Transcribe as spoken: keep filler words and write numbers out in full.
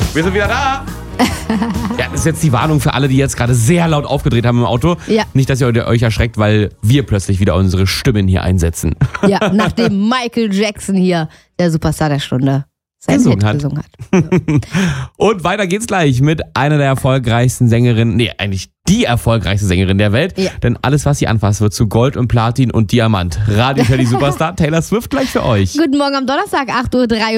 Wir sind wieder da. Ja, das ist jetzt die Warnung für alle, die jetzt gerade sehr laut aufgedreht haben im Auto. Ja. Nicht, dass ihr euch erschreckt, weil wir plötzlich wieder unsere Stimmen hier einsetzen. Ja, nachdem Michael Jackson hier, der Superstar der Stunde, sein Gesungen Hit hat. gesungen hat. Und weiter geht's gleich mit einer der erfolgreichsten Sängerinnen, nee, eigentlich die erfolgreichste Sängerin der Welt. Ja. Denn alles, was sie anfasst, wird zu Gold und Platin und Diamant. Radio für die Superstar, Taylor Swift gleich für euch. Guten Morgen am Donnerstag, acht Uhr dreiundvierzig.